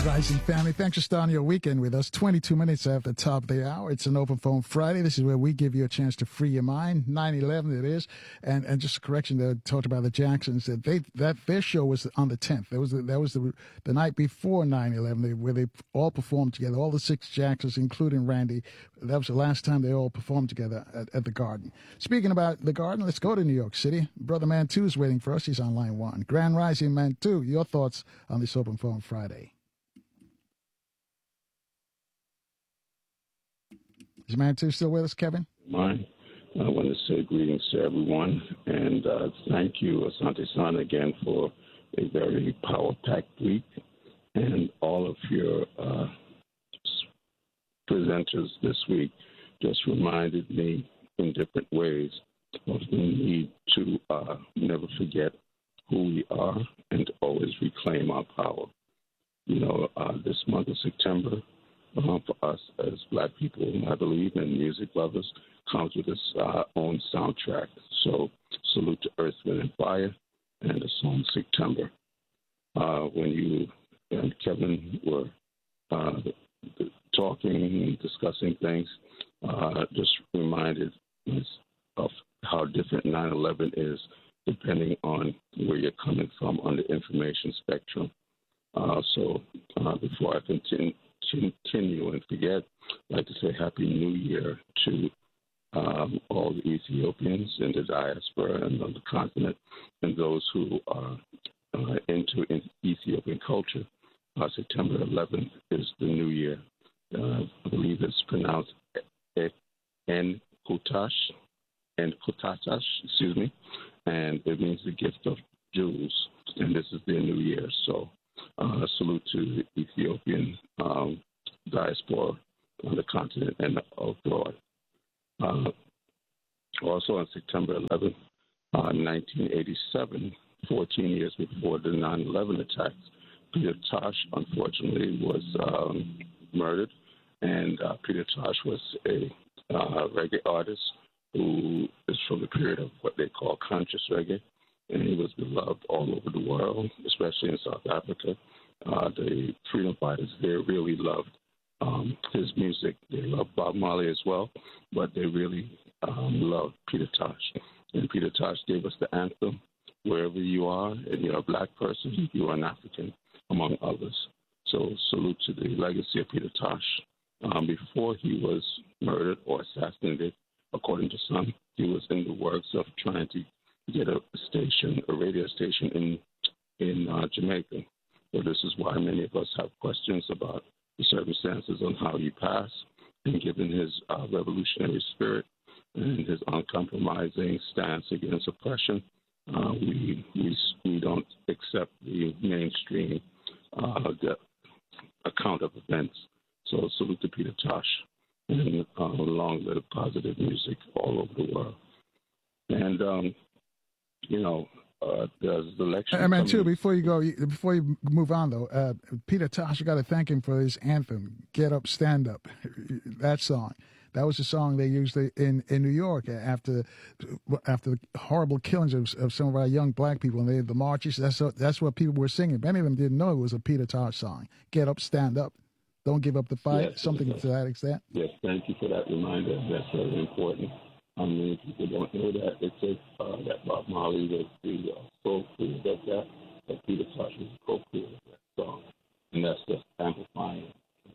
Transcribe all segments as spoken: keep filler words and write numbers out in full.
Rising family, thanks for starting your weekend with us. twenty-two minutes after the top of the hour. It's an open phone Friday. This is where we give you a chance to free your mind. nine eleven it is. And and just a correction, they talked about the Jacksons. That they that their show was on the tenth. That was the, that was the the night before nine eleven, where they all performed together. All the six Jacksons, including Randy. That was the last time they all performed together at, at the Garden. Speaking about the Garden, let's go to New York City. Brother Mantu is waiting for us. He's on line one. Grand Rising Mantu, your thoughts on this open phone Friday? Is Mantu still with us, Kevin? Mine. I want to say greetings to everyone, and uh, thank you, Asante San, again for a very power-packed week, and all of your uh, presenters this week just reminded me in different ways of the need to uh, never forget who we are and to always reclaim our power. You know, uh, this month of September, Uh, for us as Black people, I believe, and music lovers, comes with its uh, own soundtrack. So salute to Earth, Wind, and Fire and the song September. Uh, when you and Kevin were uh, talking and discussing things, uh, just reminded us of how different nine eleven is depending on where you're coming from on the information spectrum. Uh, so uh, before I continue, continue and forget, I'd like to say Happy New Year to um, all the Ethiopians in the diaspora and on the continent, and those who are uh, into in Ethiopian culture. Uh, September eleventh is the New Year. Uh, I believe it's pronounced En Kutash, En Kutatash, excuse me, and it means the gift of Jews, and this is their New Year. So Uh, salute to the Ethiopian um, diaspora on the continent and abroad. Uh, also on September eleventh, uh, nineteen eighty-seven, fourteen years before the nine eleven attacks, Peter Tosh, unfortunately, was um, murdered. And uh, Peter Tosh was a uh, reggae artist who is from the period of what they call conscious reggae. And he was beloved all over the world, especially in South Africa. Uh, the freedom fighters there really loved um, his music. They loved Bob Marley as well, but they really um, loved Peter Tosh. And Peter Tosh gave us the anthem, wherever you are, and you're a Black person, you are an African, among others. So salute to the legacy of Peter Tosh. Um, before he was murdered or assassinated, according to some, he was in the works of trying to get a station, a radio station in in uh, Jamaica. So this is why many of us have questions about the circumstances on how he passed, and given his uh, revolutionary spirit and his uncompromising stance against oppression, uh, we, we we don't accept the mainstream uh, the account of events. So salute to Peter Tosh, and uh, long live positive music all over the world. And um, You know, uh, there's the election. I mean, too, before you go, before you move on, though, uh, Peter Tosh, you got to thank him for his anthem, "Get Up, Stand Up." That song, that was the song they used in, in New York after after the horrible killings of, of some of our young Black people, and they had the marches. That's what, that's what people were singing. Many of them didn't know it was a Peter Tosh song. "Get up, stand up, don't give up the fight." Yes, something yes. to that extent. Yes, thank you for that reminder. That's very important. I mean, people don't know that. They say uh, that Bob Marley was the uh, co-creator of that, that Peter Tosh was the co-creator of that song. And that's just amplifying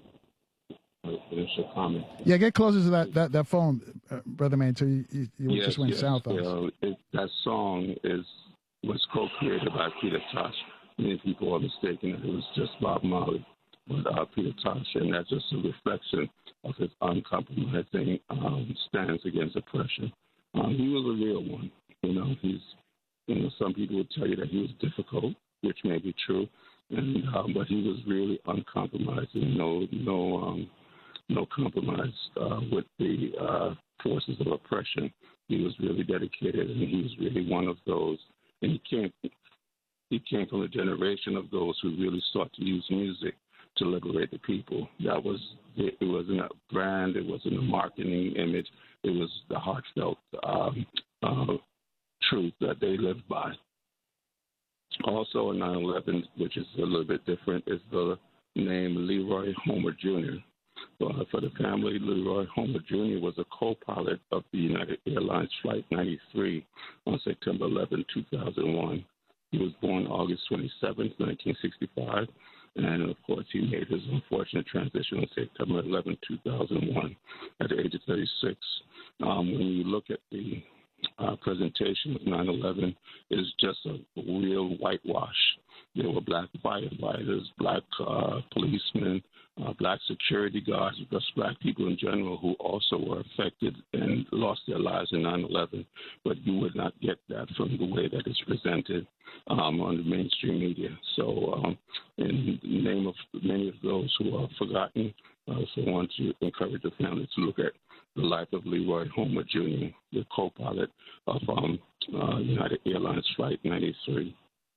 the initial comment. Yeah, get closer to that, that, that phone, uh, Brother Man, so you, you, you yes, just went yes. south on you us. know, it, That song is was co-created by Peter Tosh. Many people are mistaken that it was just Bob Marley, but uh, Peter Tosh, and that's just a reflection of his uncompromising um, stance against oppression. Um, he was a real one. You know, he's. You know, some people would tell you that he was difficult, which may be true, and um, but he was really uncompromising. No, no, um, no compromise uh, with the uh, forces of oppression. He was really dedicated, and he was really one of those. And he came. He came from a generation of those who really sought to use music to liberate the people. That was it. Wasn't a brand. It wasn't a marketing image. It was the heartfelt um, uh, truth that they lived by. Also, in nine eleven, which is a little bit different, is the named Leroy Homer Junior Uh, for the family, Leroy Homer Junior was a co-pilot of the United Airlines Flight ninety-three on September eleventh, two thousand one. He was born August twenty-seventh, nineteen sixty-five, and of course he made his unfortunate transition on September eleventh, two thousand one at the age of thirty-six. Um, when you look at the uh, presentation of nine eleven, it's just a real whitewash. There were black firefighters, black uh, policemen, uh, black security guards, just black people in general who also were affected and lost their lives in nine eleven. But you would not get that from the way that it's presented um, on the mainstream media. So um, in the name of many of those who are forgotten, I also want to encourage the family to look at the life of Leroy Homer Junior, the co-pilot of um, uh, United Airlines Flight ninety-three.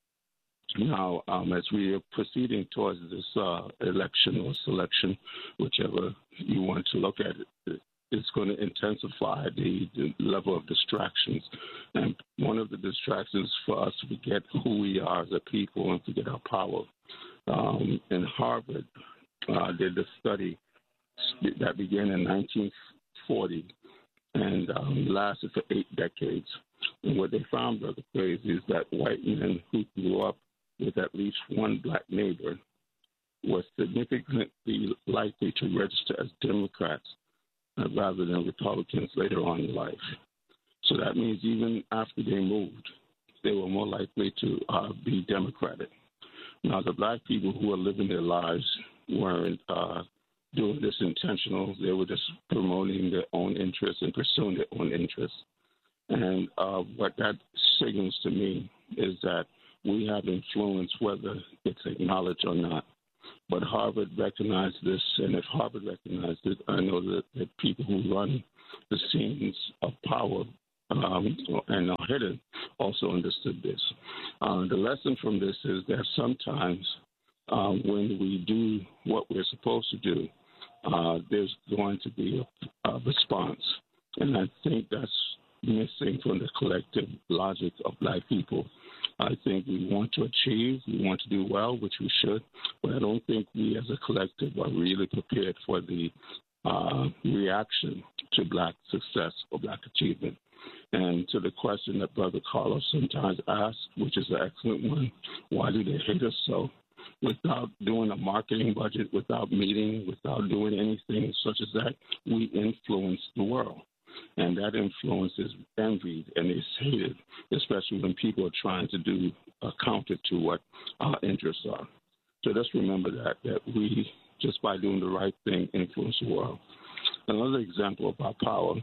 Now, um, as we are proceeding towards this uh, election or selection, whichever you want to look at it, it's going to intensify the, the level of distractions. And one of the distractions for us to forget who we are as a people and forget our power. Um, and Harvard uh, did a study that began in nineteen forty and um, lasted for eight decades. And what they found, Brother Crazy, is that white men who grew up with at least one black neighbor were significantly likely to register as Democrats uh, rather than Republicans later on in life. So that means even after they moved, they were more likely to uh, be Democratic. Now, the black people who are living their lives weren't uh, doing this intentional. They were just promoting their own interests and pursuing their own interests. And uh, what that signals to me is that we have influence whether it's acknowledged or not. But Harvard recognized this, and if Harvard recognized it, I know that the people who run the scenes of power um, and are hidden also understood this. Uh, the lesson from this is that sometimes uh, when we do what we're supposed to do, uh, there's going to be a, a response. And I think that's missing from the collective logic of black people. I think we want to achieve, we want to do well, which we should, but I don't think we as a collective are really prepared for the uh, reaction to black success or black achievement. And to the question that Brother Carlos sometimes asks, which is an excellent one, why do they hate us so? Without doing a marketing budget, without meeting, without doing anything such as that, we influence the world. And that influence is envied and is hated, especially when people are trying to do a counter to what our interests are. So just remember that, that we, just by doing the right thing, influence the world. Another example of our power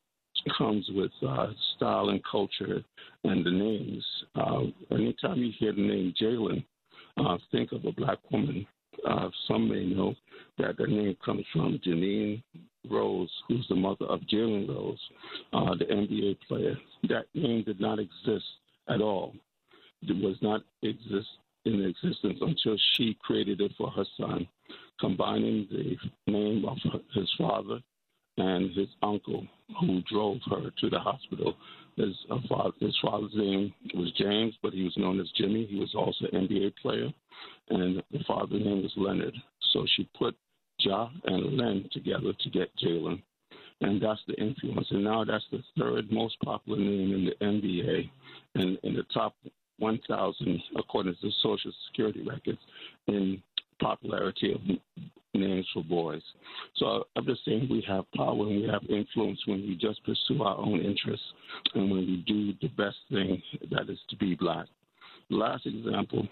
comes with uh, style and culture and the names. Uh, anytime you hear the name Jalen, uh, think of a black woman. Uh, some may know that the name comes from Janine Rose, who's the mother of Jalen Rose, uh, the N B A player. That name did not exist at all. It was not exist in existence until she created it for her son, combining the name of his father and his uncle, who drove her to the hospital. His, uh, father, his father's name was James, but he was known as Jimmy. He was also an N B A player, and the father's name was Leonard. So she put Ja and Len together to get Jalen, and that's the influence. And now that's the third most popular name in the N B A, and in the top one thousand, according to the Social Security records, in popularity of names for boys. So I'm just saying we have power and we have influence when we just pursue our own interests and when we do the best thing, that is to be black. The last example,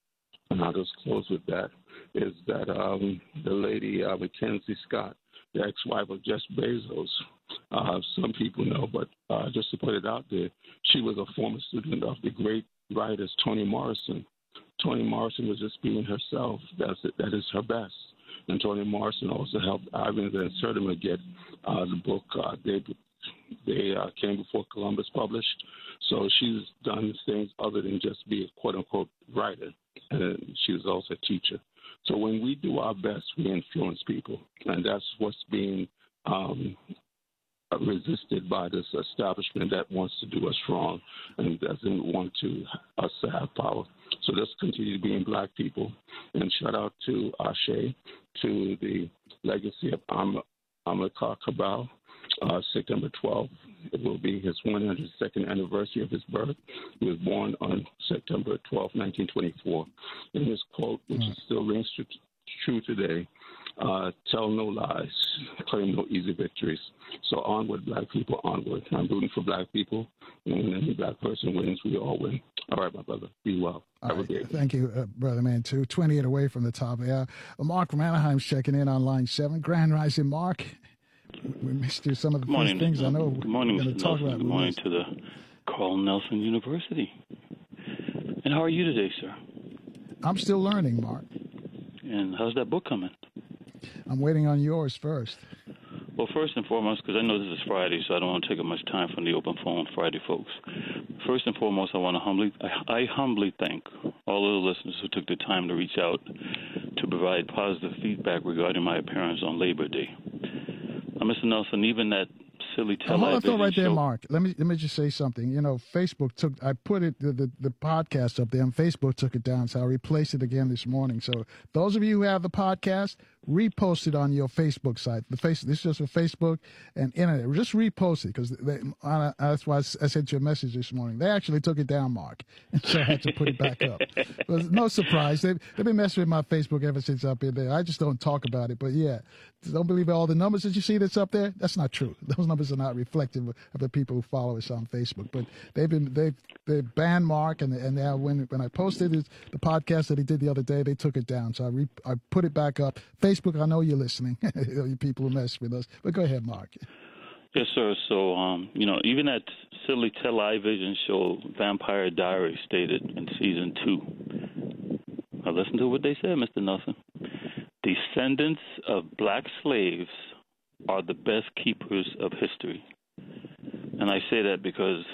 and I'll just close with that, is that um, the lady uh, Mackenzie Scott, the ex-wife of Jeff Bezos, uh, some people know, but uh, just to put it out there, she was a former student of the great writers Toni Morrison. Toni Morrison was just being herself. That's it. That is her best. And Toni Morrison also helped Ivins and Sertima get uh, the book uh, They, they uh, Came Before Columbus published. So she's done things other than just be a quote-unquote writer. And she was also a teacher. So when we do our best, we influence people. And that's what's being um, resisted by this establishment that wants to do us wrong and doesn't want to us to have power. So let's continue being black people And shout out to Ashe, to the legacy of Am- Amilcar Cabral, uh, September twelfth. It will be his one hundred second anniversary of his birth. He was born on September twelfth, nineteen twenty-four. And his quote, which mm. still rings true, true today, uh, tell no lies, claim no easy victories. So onward, black people, onward. I'm rooting for black people. And when any black person wins, we all win. All right, my brother. Be well. Have right. a great day. Thank you, uh, Brother Man, too. twenty-eight away from the top there. Uh, Mark from Anaheim's checking in on line seven. Grand Rising, Mark. We missed you some of the Good morning. first things I know. Good morning, we're Mister talk Nelson. about. Good morning to the Carl Nelson University. And how are you today, sir? I'm still learning, Mark. And how's that book coming? I'm waiting on yours first. Well, first and foremost, because I know this is Friday, so I don't want to take up much time from the Open Phone Friday folks. First and foremost, I want to humbly, I, I humbly thank all of the listeners who took the time to reach out to provide positive feedback regarding my appearance on Labor Day. Uh, Mister Nelson, even that silly television oh, right there, show. Mark. Let me let me just say something. You know, Facebook took. I put it the, the the podcast up there, and Facebook took it down, so I replaced it again this morning. So those of you who have the podcast, repost it on your Facebook site. The face this is just for Facebook and internet. Just repost it because uh, that's why I sent you a message this morning. They actually took it down, Mark, and so I had to put it back up. But no surprise. They they've been messing with my Facebook ever since I've been there. I just don't talk about it. But yeah, don't believe all the numbers that you see that's up there. That's not true. Those numbers are not reflective of the people who follow us on Facebook. But they've been they they banned Mark, and and now when when I posted it, the podcast that he did the other day, they took it down. So I re, I put it back up. Facebook, I know you're listening. You people who mess with us. But go ahead, Mark. Yes, sir. So, um, you know, even that silly television show, Vampire Diaries, stated in season two. I listened to what they said, Mister Nelson. Descendants of black slaves are the best keepers of history. And I say that because